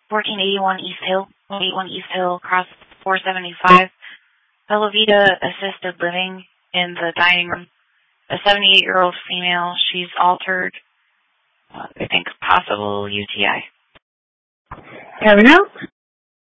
1481 East Hill, 181 East Hill, across 475. Bella Vita assisted living in the dining room. A 78-year-old female. She's altered. I think possible UTI. Kevin out.